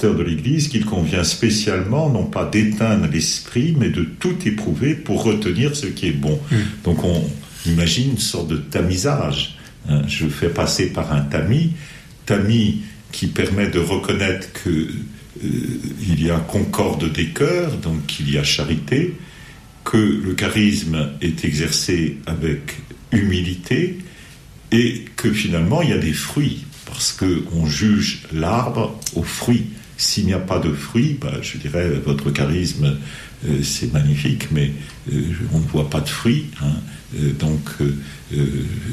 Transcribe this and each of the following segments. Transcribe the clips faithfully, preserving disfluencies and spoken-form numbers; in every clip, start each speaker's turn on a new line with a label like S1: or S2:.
S1: pasteur de l'Église qu'il convient spécialement, non pas d'éteindre l'esprit, mais de tout éprouver pour retenir ce qui est bon. Mmh. Donc on imagine une sorte de tamisage. Hein. Je fais passer par un tamis, tamis qui permet de reconnaître qu'il euh, y a concorde des cœurs, donc qu'il y a charité, que le charisme est exercé avec humilité et que finalement il y a des fruits, parce qu'on juge l'arbre aux fruits. S'il n'y a pas de fruits, bah, je dirais votre charisme euh, c'est magnifique, mais euh, on ne voit pas de fruits. Hein. Euh, donc euh, euh,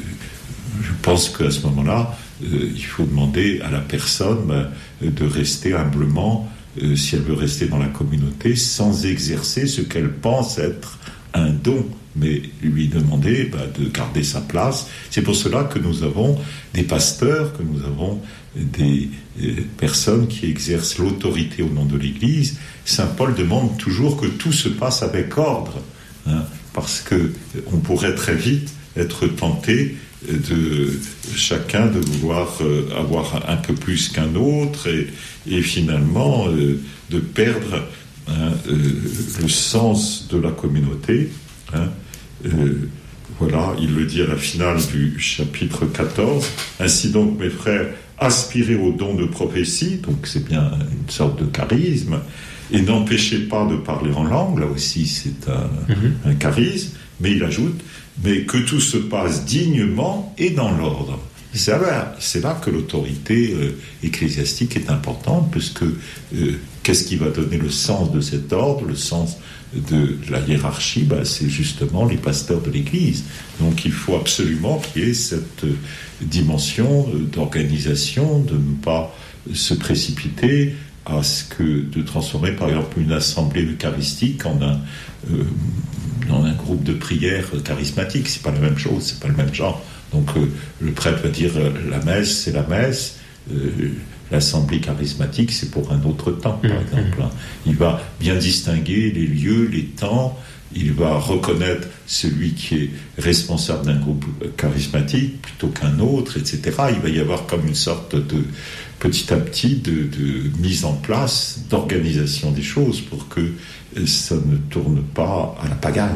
S1: je pense qu'à ce moment-là, euh, il faut demander à la personne bah, de rester humblement, euh, si elle veut rester dans la communauté, sans exercer ce qu'elle pense être un don, mais lui demander bah, de garder sa place. C'est pour cela que nous avons des pasteurs, que nous avons des euh, personnes qui exercent l'autorité au nom de l'Église. Saint Paul demande toujours que tout se passe avec ordre, hein, parce que on pourrait très vite être tenté de chacun de vouloir euh, avoir un peu plus qu'un autre et, et finalement euh, de perdre hein, euh, le sens de la communauté. Hein. Euh, voilà, il le dit à la finale du chapitre quatorze. Ainsi donc, mes frères, aspirez au don de prophétie, donc c'est bien une sorte de charisme, et n'empêchez pas de parler en langue, là aussi c'est un, mm-hmm. un charisme, mais il ajoute, mais que tout se passe dignement et dans l'ordre. C'est là, c'est là que l'autorité euh, ecclésiastique est importante, parce que euh, qu'est-ce qui va donner le sens de cet ordre, le sens de la hiérarchie, bah, c'est justement les pasteurs de l'Église. Donc il faut absolument qu'il y ait cette euh, dimension euh, d'organisation, de ne pas se précipiter à ce que de transformer par exemple une assemblée eucharistique en un, euh, en un groupe de prière charismatique. C'est pas la même chose, c'est pas le même genre. Donc euh, le prêtre va dire euh, la messe, c'est la messe. Euh, L'assemblée charismatique, c'est pour un autre temps, par mmh, exemple. Mmh. Il va bien distinguer les lieux, les temps. Il va reconnaître celui qui est responsable d'un groupe charismatique plutôt qu'un autre, et cetera. Il va y avoir comme une sorte de, petit à petit, de, de mise en place, d'organisation des choses pour que ça ne tourne pas à la pagaille.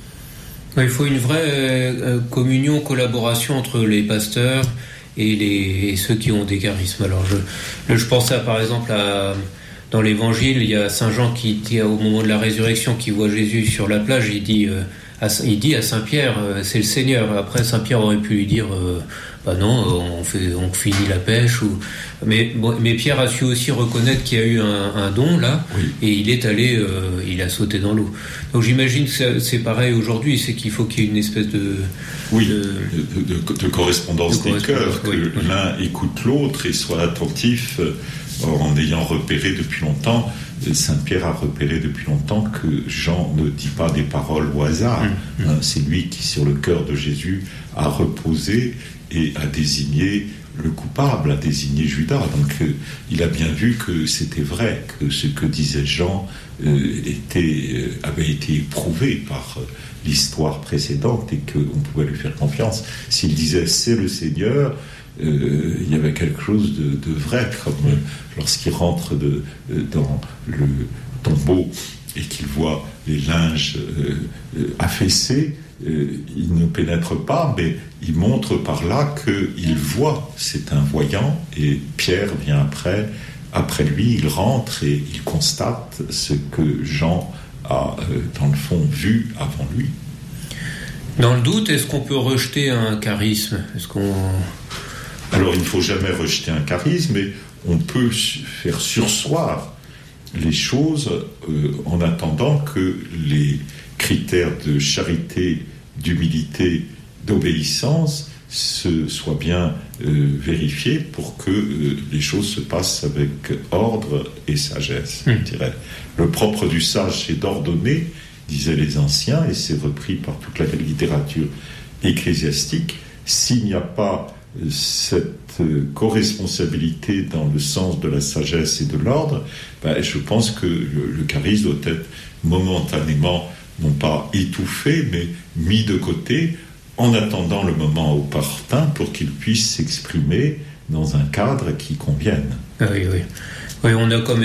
S2: Il faut une vraie euh, communion, collaboration entre les pasteurs et, les, et ceux qui ont des charismes. Alors je, je pensais à, par exemple à, dans l'Évangile, il y a Saint Jean qui dit au moment de la résurrection, qui voit Jésus sur la plage, il dit, euh, à, il dit à Saint Pierre, euh, c'est le Seigneur. Après Saint Pierre aurait pu lui dire, euh, bah non, on fait, on finit la pêche. Ou... Mais, bon, mais Pierre a su aussi reconnaître qu'il y a eu un, un don là, oui. Et il est allé, euh, il a sauté dans l'eau. Donc j'imagine que c'est, c'est pareil aujourd'hui, c'est qu'il faut qu'il y ait une espèce de
S1: oui, de, de, de, de correspondance de des cœurs, que oui, oui. l'un écoute l'autre et soit attentif. En ayant repéré depuis longtemps, Saint Pierre a repéré depuis longtemps que Jean ne dit pas des paroles au hasard. Mmh, mmh. Hein, c'est lui qui, sur le cœur de Jésus, a reposé et a désigné le coupable, a désigné Judas. Donc euh, il a bien vu que c'était vrai, que ce que disait Jean euh, était, euh, avait été éprouvé par euh, l'histoire précédente et qu'on pouvait lui faire confiance. S'il disait « c'est le Seigneur », Euh, il y avait quelque chose de, de vrai, comme euh, lorsqu'il rentre de, euh, dans le tombeau et qu'il voit les linges euh, euh, affaissés, euh, il ne pénètre pas, mais il montre par là qu'il voit, c'est un voyant, et Pierre vient après, après lui, il rentre et il constate ce que Jean a, euh, dans le fond, vu avant lui.
S2: Dans le doute, est-ce qu'on peut rejeter un charisme ? Est-ce qu'on...
S1: Alors, il ne faut jamais rejeter un charisme, mais on peut faire surseoir les choses euh, en attendant que les critères de charité, d'humilité, d'obéissance se soient bien euh, vérifiés pour que euh, les choses se passent avec ordre et sagesse, mmh. je dirais. Le propre du sage, c'est d'ordonner, disaient les anciens, et c'est repris par toute la littérature ecclésiastique. S'il n'y a pas cette co-responsabilité dans le sens de la sagesse et de l'ordre, ben, je pense que le, le charisme doit être momentanément, non pas étouffé, mais mis de côté en attendant le moment opportun pour qu'il puisse s'exprimer dans un cadre qui convienne.
S2: Oui, oui. Oui, on a comme